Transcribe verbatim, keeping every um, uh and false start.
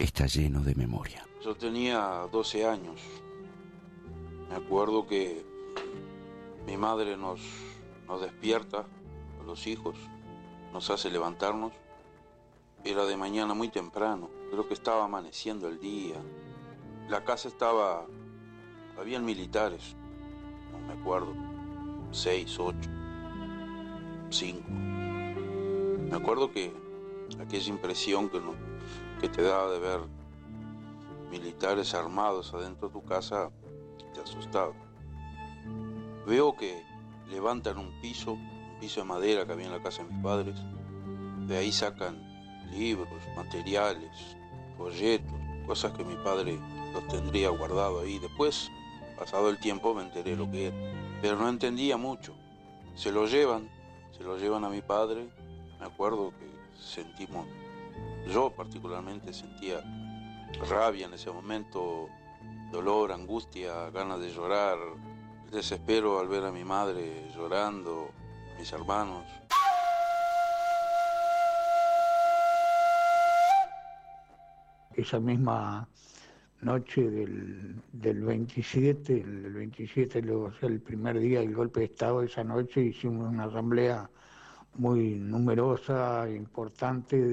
está lleno de memoria. Yo tenía doce años. Me acuerdo que mi madre nos, nos despierta a los hijos, nos hace levantarnos. Era de mañana muy temprano, creo que estaba amaneciendo el día. La casa estaba... habían militares, no me acuerdo, seis, ocho, cinco. Me acuerdo que aquella impresión que, no, que te daba de ver militares armados adentro de tu casa, te asustaba. Veo que levantan un piso, un piso de madera que había en la casa de mis padres. De ahí sacan libros, materiales, folletos, cosas que mi padre los tendría guardado ahí. Después, pasado el tiempo, me enteré lo que era. Pero no entendía mucho. Se lo llevan, se lo llevan a mi padre. Me acuerdo que sentimos, yo particularmente sentía rabia en ese momento, dolor, angustia, ganas de llorar, desespero al ver a mi madre llorando, mis hermanos. Esa misma noche del, del veintisiete, el veintisiete, luego, o sea, el primer día del golpe de Estado, esa noche hicimos una asamblea muy numerosa, importante.